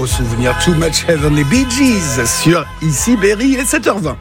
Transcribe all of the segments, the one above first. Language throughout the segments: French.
beaux souvenirs. Too Much Heavenly Bee Gees sur Ici Berry et 7h20.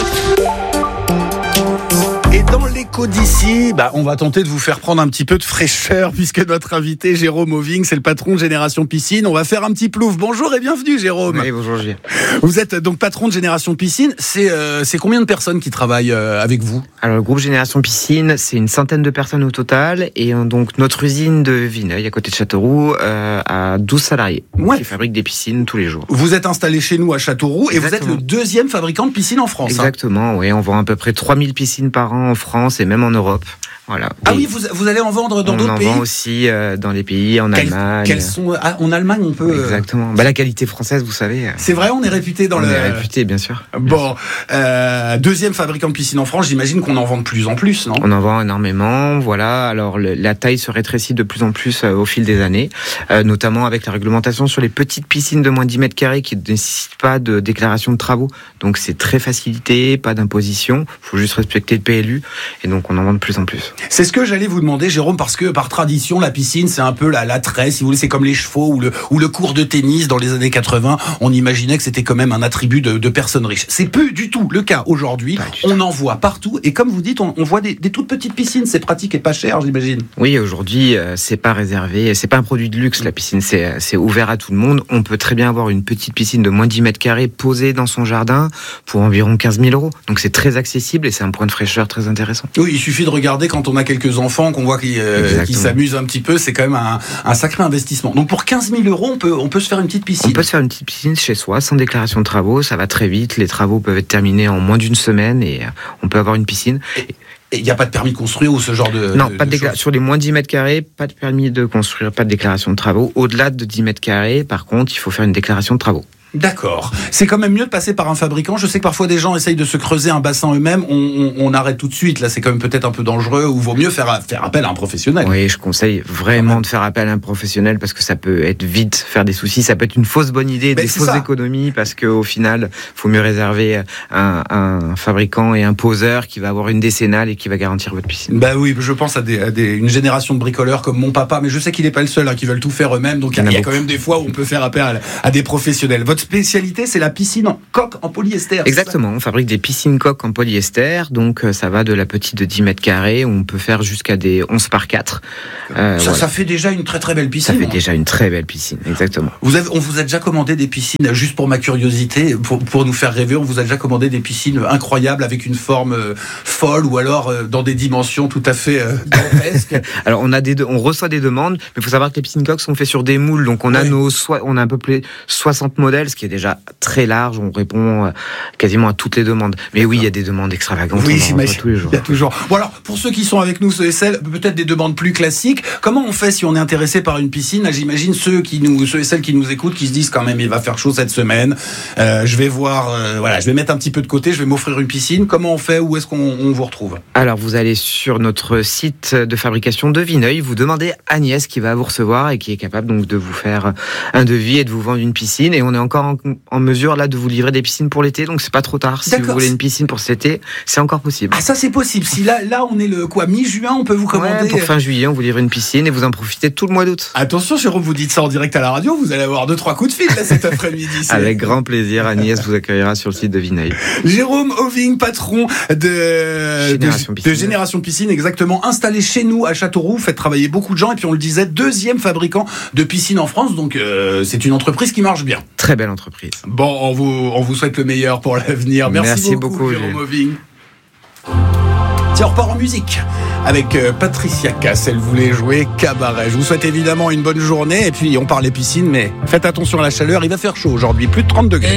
Et dans l'écho d'ici, on va tenter de vous faire prendre un petit peu de fraîcheur puisque notre invité Jérôme Oving, c'est le patron de Génération Piscine. On va faire un petit plouf. Bonjour et bienvenue Jérôme. Oui, bonjour Gilles. Vous êtes donc patron de Génération Piscine. C'est combien de personnes qui travaillent avec vous ? Alors le groupe Génération Piscine, c'est une centaine de personnes au total et donc notre usine de Vineuil à côté de Châteauroux a 12 salariés qui fabriquent des piscines tous les jours. Vous êtes installé chez nous à Châteauroux. Exactement. Et vous êtes le deuxième fabricant de piscines en France. Exactement, oui, on vend à peu près 3000 piscines par an en France et même en Europe. Voilà. Ah oui, vous allez en vendre dans d'autres pays ? On en vend aussi dans les pays, en Allemagne. Quels sont en Allemagne, on peut... Exactement. La qualité française, vous savez. C'est vrai, on est réputé dans On est réputé, bien sûr. Bon, deuxième fabricant de piscines en France, j'imagine qu'on en vend de plus en plus, non ? On en vend énormément, voilà. Alors la taille se rétrécit de plus en plus au fil des années, notamment avec la réglementation sur les petites piscines de moins de 10 mètres carrés qui ne nécessitent pas de déclaration de travaux. Donc c'est très facilité, pas d'imposition, faut juste respecter le PLU et donc on en vend de plus en plus. C'est ce que j'allais vous demander, Jérôme, parce que par tradition, la piscine, c'est un peu l'attrait, si vous voulez, c'est comme les chevaux ou le cours de tennis dans les années 80. On imaginait que c'était quand même un attribut de personnes riches. C'est peu du tout le cas aujourd'hui. On en voit partout. Et comme vous dites, on voit des toutes petites piscines. C'est pratique et pas cher, j'imagine. Oui, aujourd'hui, c'est pas réservé, c'est pas un produit de luxe, la piscine. C'est ouvert à tout le monde. On peut très bien avoir une petite piscine de moins de 10 mètres carrés posée dans son jardin pour environ 15 000 €. Donc c'est très accessible et c'est un point de fraîcheur très intéressant. Oui, il suffit de regarder quand on a quelques enfants, qu'on voit qu'ils s'amusent un petit peu, c'est quand même un sacré investissement. Donc pour 15 000 €, on peut se faire une petite piscine. On peut se faire une petite piscine chez soi, sans déclaration de travaux, ça va très vite, les travaux peuvent être terminés en moins d'une semaine et on peut avoir une piscine. Et il n'y a pas de permis de construire ou ce genre de... Non, pas de déclaration. Sur les moins de 10 mètres carrés, pas de permis de construire, pas de déclaration de travaux. Au-delà de 10 mètres carrés, par contre, il faut faire une déclaration de travaux. D'accord. C'est quand même mieux de passer par un fabricant. Je sais que parfois des gens essayent de se creuser un bassin eux-mêmes. On arrête tout de suite. Là, c'est quand même peut-être un peu dangereux ou vaut mieux faire appel à un professionnel. Oui, je conseille vraiment de faire appel à un professionnel parce que ça peut être vite faire des soucis. Ça peut être une fausse bonne idée, des fausses économies parce qu'au final, faut mieux réserver un fabricant et un poseur qui va avoir une décennale et qui va garantir votre piscine. Oui, je pense à une génération de bricoleurs comme mon papa, mais je sais qu'il n'est pas le seul qui veulent tout faire eux-mêmes. Donc il y a quand même des fois où on peut faire appel à des professionnels. Votre spécialité, c'est la piscine en coque en polyester. Exactement, on fabrique des piscines coques en polyester, donc ça va de la petite de 10 mètres carrés, où on peut faire jusqu'à des 11 par 4. Ça fait déjà une très très belle piscine. Ça fait déjà une très belle piscine, exactement. On vous a déjà commandé des piscines, juste pour ma curiosité, pour nous faire rêver, on vous a déjà commandé des piscines incroyables avec une forme folle ou alors dans des dimensions tout à fait dantesques. Alors on reçoit des demandes, mais il faut savoir que les piscines coques sont faites sur des moules, donc on a on a à peu près 60 modèles, ce qui est déjà très large, on répond quasiment à toutes les demandes. Mais oui, il y a des demandes extravagantes, oui, on en reçoit tous les jours. Il y a toujours. Bon alors, pour ceux qui sont avec nous, ceux et celles, peut-être des demandes plus classiques, comment on fait si on est intéressé par une piscine ? Là, j'imagine ceux et celles qui nous écoutent, qui se disent quand même, il va faire chaud cette semaine, je vais voir, je vais mettre un petit peu de côté, je vais m'offrir une piscine. Comment on fait ? Où est-ce qu'on vous retrouve ? Alors, vous allez sur notre site de fabrication de Vineuil, vous demandez Agnès qui va vous recevoir et qui est capable donc de vous faire un devis et de vous vendre une piscine. Et on est encore en mesure là de vous livrer des piscines pour l'été, donc c'est pas trop tard. Si vous voulez une piscine pour cet été, c'est encore possible. Ah, ça c'est possible. Si là on est mi-juin, on peut vous commander. Pour fin juillet, on vous livre une piscine et vous en profitez tout le mois d'août. Attention, Jérôme, vous dites ça en direct à la radio, vous allez avoir 2-3 coups de fil là cet après-midi. Avec grand plaisir, Agnès vous accueillera sur le site de Vineuil. Jérôme Oving, patron de Génération Piscine, exactement, installé chez nous à Châteauroux, vous faites travailler beaucoup de gens et puis on le disait, deuxième fabricant de piscines en France, donc c'est une entreprise qui marche bien. Très belle entreprise. Bon, on vous souhaite le meilleur pour l'avenir. Merci beaucoup Jérôme Oving. Tiens, on repart en musique avec Patricia Cass. Elle voulait jouer Cabaret. Je vous souhaite évidemment une bonne journée. Et puis, on parle des piscines, mais faites attention à la chaleur. Il va faire chaud aujourd'hui, plus de 30 degrés.